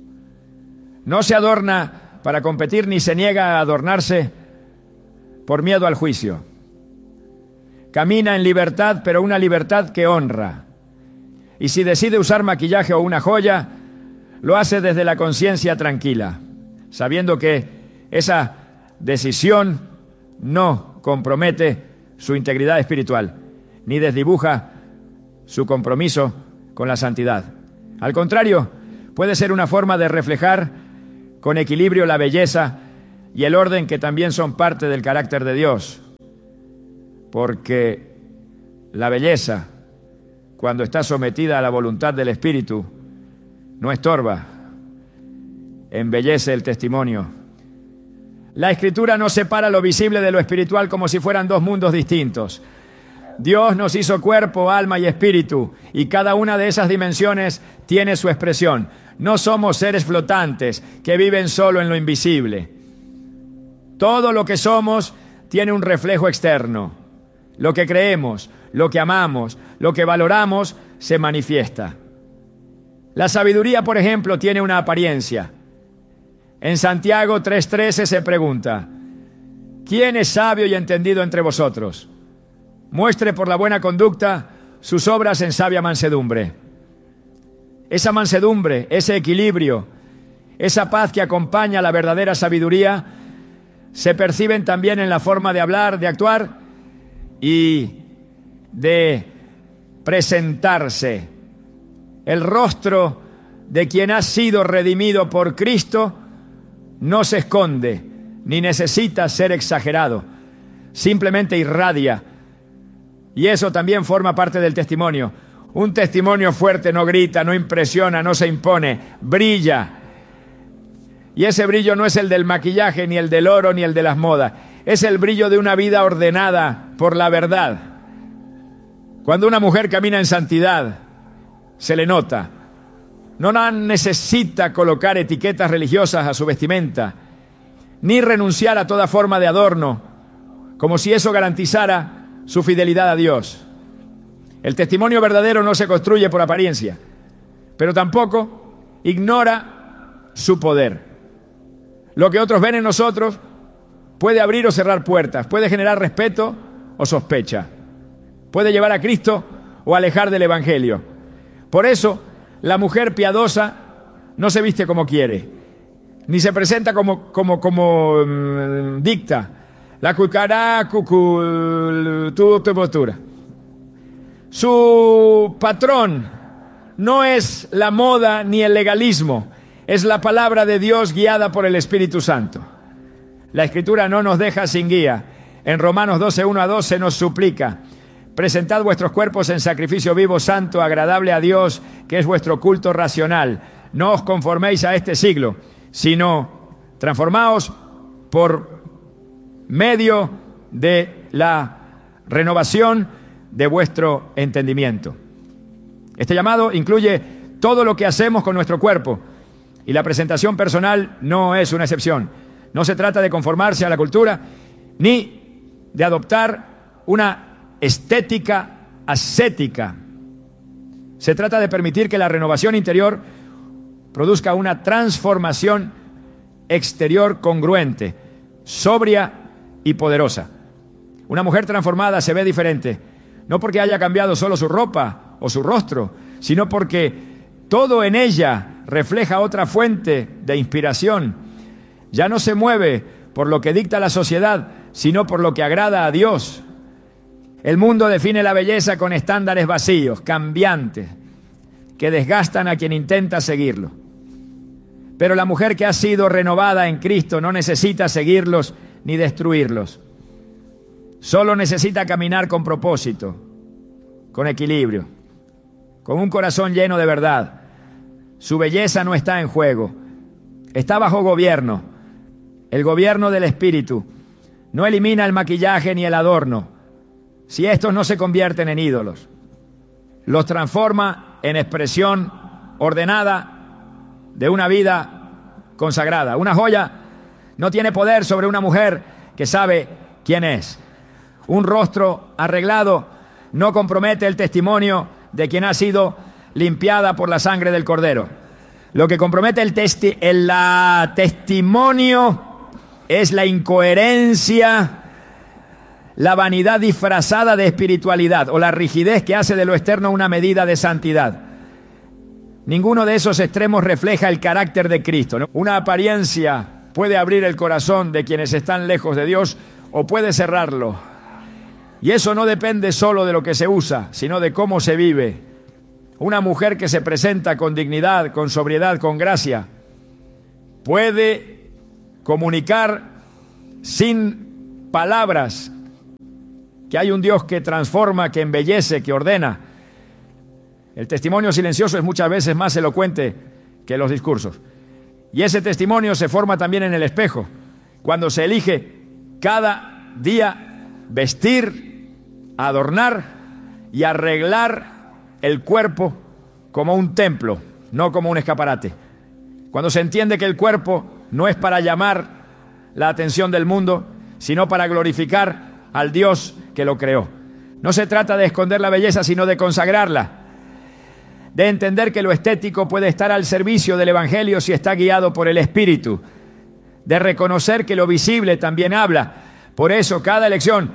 No se adorna para competir ni se niega a adornarse por miedo al juicio. Camina en libertad, pero una libertad que honra. Y si decide usar maquillaje o una joya, lo hace desde la conciencia tranquila, sabiendo que esa decisión no compromete su integridad espiritual, ni desdibuja su compromiso con la santidad. Al contrario, puede ser una forma de reflejar con equilibrio la belleza y el orden que también son parte del carácter de Dios. Porque la belleza, cuando está sometida a la voluntad del Espíritu, no estorba, embellece el testimonio. La Escritura no separa lo visible de lo espiritual como si fueran dos mundos distintos. Dios nos hizo cuerpo, alma y espíritu, y cada una de esas dimensiones tiene su expresión. No somos seres flotantes que viven solo en lo invisible. Todo lo que somos tiene un reflejo externo. Lo que creemos, lo que amamos, lo que valoramos, se manifiesta. La sabiduría, por ejemplo, tiene una apariencia. En Santiago 3:13 se pregunta: ¿quién es sabio y entendido entre vosotros? Muestre por la buena conducta sus obras en sabia mansedumbre. Esa mansedumbre, ese equilibrio, esa paz que acompaña la verdadera sabiduría, se perciben también en la forma de hablar, de actuar y de presentarse. El rostro de quien ha sido redimido por Cristo no se esconde, ni necesita ser exagerado. Simplemente irradia. Y eso también forma parte del testimonio. Un testimonio fuerte no grita, no impresiona, no se impone, brilla. Y ese brillo no es el del maquillaje, ni el del oro, ni el de las modas. Es el brillo de una vida ordenada por la verdad. Cuando una mujer camina en santidad, se le nota. No necesita colocar etiquetas religiosas a su vestimenta, ni renunciar a toda forma de adorno, como si eso garantizara su fidelidad a Dios. El testimonio verdadero no se construye por apariencia, pero tampoco ignora su poder. Lo que otros ven en nosotros puede abrir o cerrar puertas, puede generar respeto o sospecha, puede llevar a Cristo o alejar del Evangelio. Por eso, la mujer piadosa no se viste como quiere, ni se presenta como dicta. La cucará, tu postura. Su patrón no es la moda ni el legalismo, es la palabra de Dios guiada por el Espíritu Santo. La Escritura no nos deja sin guía. En Romanos 12:1-2 se nos suplica: presentad vuestros cuerpos en sacrificio vivo, santo, agradable a Dios, que es vuestro culto racional. No os conforméis a este siglo, sino transformaos por medio de la renovación de vuestro entendimiento. Este llamado incluye todo lo que hacemos con nuestro cuerpo, y la presentación personal no es una excepción. No se trata de conformarse a la cultura, ni de adoptar una estética ascética. Se trata de permitir que la renovación interior produzca una transformación exterior congruente, sobria y poderosa. Una mujer transformada se ve diferente, no porque haya cambiado solo su ropa o su rostro, sino porque todo en ella refleja otra fuente de inspiración. Ya no se mueve por lo que dicta la sociedad, sino por lo que agrada a Dios. El mundo define la belleza con estándares vacíos, cambiantes, que desgastan a quien intenta seguirlo. Pero la mujer que ha sido renovada en Cristo no necesita seguirlos ni destruirlos. Solo necesita caminar con propósito, con equilibrio, con un corazón lleno de verdad. Su belleza no está en juego, está bajo gobierno, el gobierno del Espíritu. No elimina el maquillaje ni el adorno, si estos no se convierten en ídolos. Los transforma en expresión ordenada de una vida consagrada. Una joya no tiene poder sobre una mujer que sabe quién es. Un rostro arreglado no compromete el testimonio de quien ha sido limpiada por la sangre del Cordero. Lo que compromete el testimonio es la incoherencia, la vanidad disfrazada de espiritualidad o la rigidez que hace de lo externo una medida de santidad. Ninguno de esos extremos refleja el carácter de Cristo, ¿no? Una apariencia puede abrir el corazón de quienes están lejos de Dios, o puede cerrarlo. Y eso no depende solo de lo que se usa, sino de cómo se vive. Una mujer que se presenta con dignidad, con sobriedad, con gracia, puede comunicar sin palabras que hay un Dios que transforma, que embellece, que ordena. El testimonio silencioso es muchas veces más elocuente que los discursos. Y ese testimonio se forma también en el espejo, cuando se elige cada día vestir, adornar y arreglar el cuerpo como un templo, no como un escaparate. Cuando se entiende que el cuerpo no es para llamar la atención del mundo, sino para glorificar al Dios que lo creó. No se trata de esconder la belleza, sino de consagrarla, de entender que lo estético puede estar al servicio del Evangelio si está guiado por el Espíritu, de reconocer que lo visible también habla. Por eso cada elección,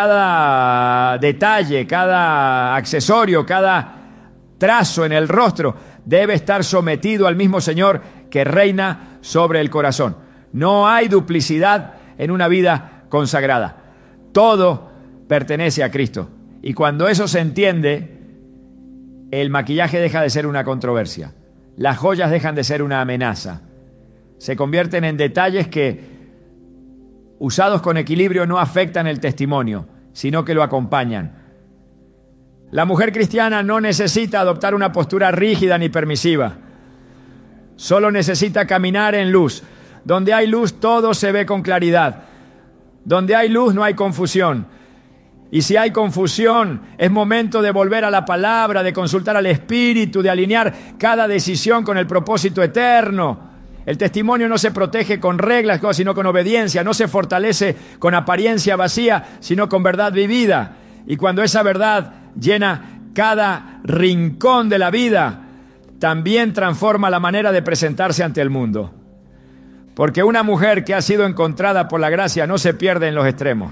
cada detalle, cada accesorio, cada trazo en el rostro debe estar sometido al mismo Señor que reina sobre el corazón. No hay duplicidad en una vida consagrada. Todo pertenece a Cristo. Y cuando eso se entiende, el maquillaje deja de ser una controversia. Las joyas dejan de ser una amenaza. Se convierten en detalles que, usados con equilibrio, no afectan el testimonio, sino que lo acompañan. La mujer cristiana no necesita adoptar una postura rígida ni permisiva. Solo necesita caminar en luz. Donde hay luz, todo se ve con claridad. Donde hay luz, no hay confusión. Y si hay confusión, es momento de volver a la palabra, de consultar al Espíritu, de alinear cada decisión con el propósito eterno. El testimonio no se protege con reglas, sino con obediencia. No se fortalece con apariencia vacía, sino con verdad vivida. Y cuando esa verdad llena cada rincón de la vida, también transforma la manera de presentarse ante el mundo. Porque una mujer que ha sido encontrada por la gracia no se pierde en los extremos.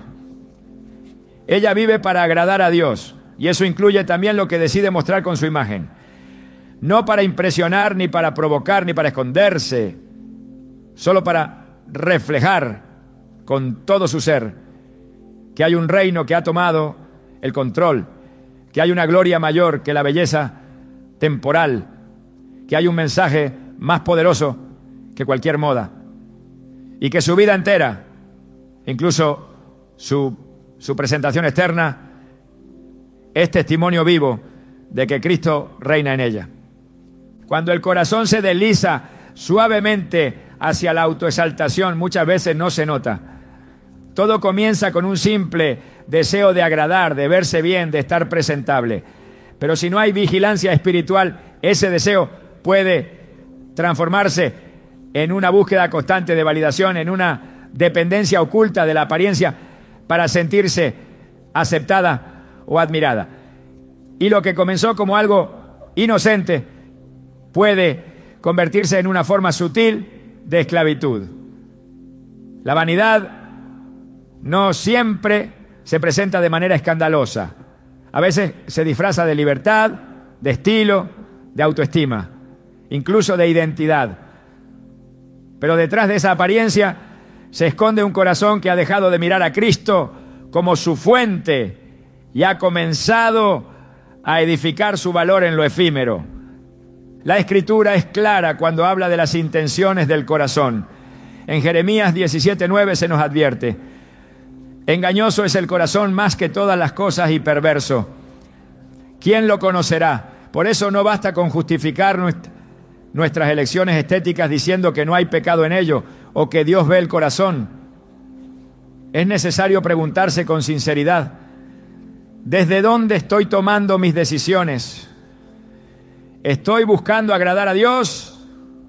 Ella vive para agradar a Dios, y eso incluye también lo que decide mostrar con su imagen. No para impresionar, ni para provocar, ni para esconderse, solo para reflejar con todo su ser que hay un reino que ha tomado el control, que hay una gloria mayor que la belleza temporal, que hay un mensaje más poderoso que cualquier moda, y que su vida entera, incluso su presentación externa, es testimonio vivo de que Cristo reina en ella. Cuando el corazón se desliza suavemente hacia la autoexaltación, muchas veces no se nota. Todo comienza con un simple deseo de agradar, de verse bien, de estar presentable. Pero si no hay vigilancia espiritual, ese deseo puede transformarse en una búsqueda constante de validación, en una dependencia oculta de la apariencia para sentirse aceptada o admirada. Y lo que comenzó como algo inocente puede convertirse en una forma sutil de esclavitud. La vanidad no siempre se presenta de manera escandalosa. A veces se disfraza de libertad, de estilo, de autoestima, incluso de identidad. Pero detrás de esa apariencia se esconde un corazón que ha dejado de mirar a Cristo como su fuente y ha comenzado a edificar su valor en lo efímero. La Escritura es clara cuando habla de las intenciones del corazón. En Jeremías 17:9 se nos advierte: engañoso es el corazón más que todas las cosas y perverso. ¿Quién lo conocerá? Por eso no basta con justificar nuestras elecciones estéticas diciendo que no hay pecado en ello o que Dios ve el corazón. Es necesario preguntarse con sinceridad: ¿desde dónde estoy tomando mis decisiones? ¿Estoy buscando agradar a Dios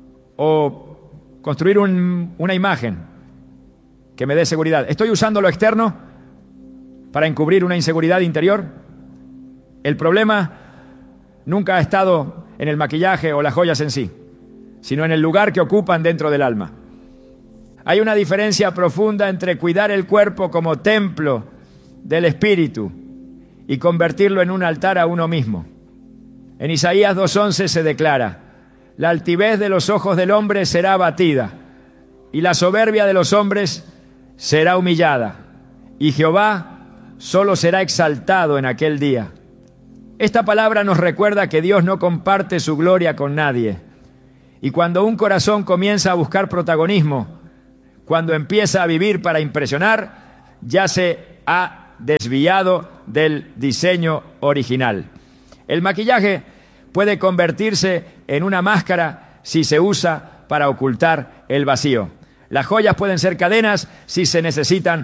o construir una imagen que me dé seguridad? ¿Estoy usando lo externo para encubrir una inseguridad interior? El problema nunca ha estado en el maquillaje o las joyas en sí, sino en el lugar que ocupan dentro del alma. Hay una diferencia profunda entre cuidar el cuerpo como templo del Espíritu y convertirlo en un altar a uno mismo. En Isaías 2:11 se declara: la altivez de los ojos del hombre será abatida y la soberbia de los hombres será humillada. y Jehová solo será exaltado en aquel día. Esta palabra nos recuerda que Dios no comparte su gloria con nadie. Y cuando un corazón comienza a buscar protagonismo, cuando empieza a vivir para impresionar, ya se ha desviado del diseño original. El maquillaje puede convertirse en una máscara si se usa para ocultar el vacío. Las joyas pueden ser cadenas si se necesitan